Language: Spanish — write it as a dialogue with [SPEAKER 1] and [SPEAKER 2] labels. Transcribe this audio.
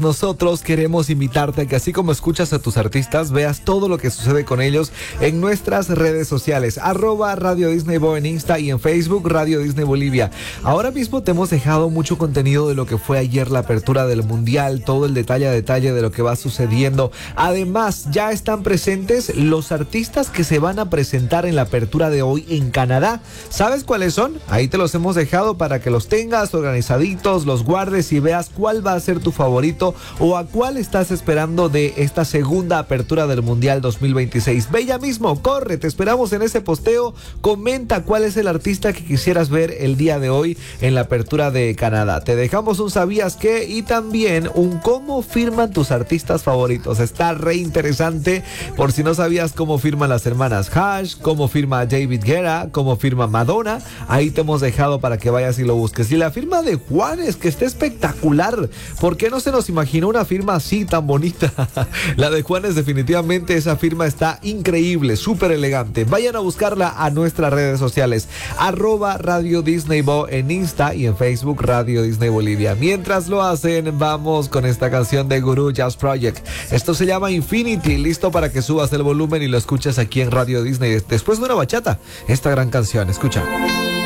[SPEAKER 1] Nosotros queremos invitarte a que así como escuchas a tus artistas, veas todo lo que sucede con ellos en nuestras redes sociales. @Radio Disney Bo en Insta y en Facebook Radio Disney Bolivia. Ahora mismo te hemos dejado mucho contenido de lo que fue ayer la apertura del Mundial, todo el detalle a detalle de lo que va sucediendo. Además, ya están presentes los artistas que se van a presentar en la apertura de hoy en Canadá. ¿Sabes cuáles son? Ahí te los hemos dejado para que los tengas organizaditos, los guardes y veas cuál va a ser tu favorito o a cuál estás esperando de esta segunda apertura del Mundial 2026. Ve ya mismo, corre, te esperamos en ese posteo. Comenta cuál es el artista que quisieras ver el día de hoy en la apertura de Canadá. Te dejamos un ¿sabías qué? Y también un cómo firman tus artistas favoritos. Está re interesante por si no sabías cómo firman las hermanas Hash, cómo firma David Guetta, cómo firma Madonna. Ahí te hemos dejado para que vayas y lo busques. Y la firma de Juanes, que está espectacular. ¿Por qué no se nos imagina una firma así tan bonita? La de Juanes, definitivamente esa firma está increíble, súper elegante. Vayan a buscarla a nuestras redes sociales, @Radio Disney Bo en Insta y en Facebook Radio Disney Bolivia. Mientras lo hacen, vamos con esta canción de Guru Jazz Project. Esto se llama Infinity, listo para que subas el volumen y lo escuches aquí en Radio Disney. Después de una bachata, esta gran canción, escucha.